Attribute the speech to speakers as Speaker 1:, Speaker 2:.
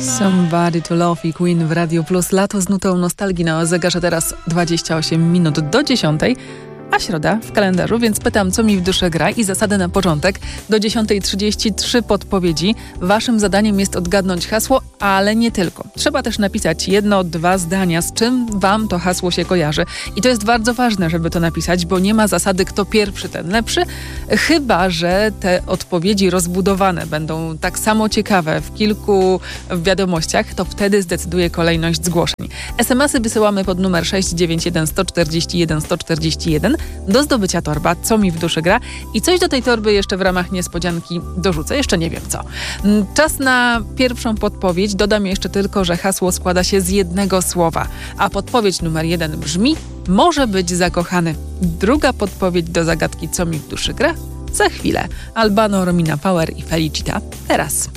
Speaker 1: Somebody to Love i Queen w Radio Plus. Lato z nutą nostalgii na zegarze teraz 28 minut do 10. A środa w kalendarzu, więc pytam, co mi w duszy gra i zasady na początek. Do 10:33 podpowiedzi. Waszym zadaniem jest odgadnąć hasło, ale nie tylko. Trzeba też napisać 1-2 zdania, z czym wam to hasło się kojarzy. I to jest bardzo ważne, żeby to napisać, bo nie ma zasady kto pierwszy, ten lepszy. Chyba że te odpowiedzi rozbudowane będą tak samo ciekawe w kilku wiadomościach, to wtedy zdecyduje kolejność zgłoszeń. SMS-y wysyłamy pod numer 691 141 141. Do zdobycia torba, co mi w duszy gra i coś do tej torby jeszcze w ramach niespodzianki dorzucę, jeszcze nie wiem co. Czas na pierwszą podpowiedź, dodam jeszcze tylko, że hasło składa się z jednego słowa, a podpowiedź numer 1 brzmi: może być zakochany. Druga podpowiedź do zagadki, co mi w duszy gra, za chwilę. Albano, Romina Power i Felicita teraz.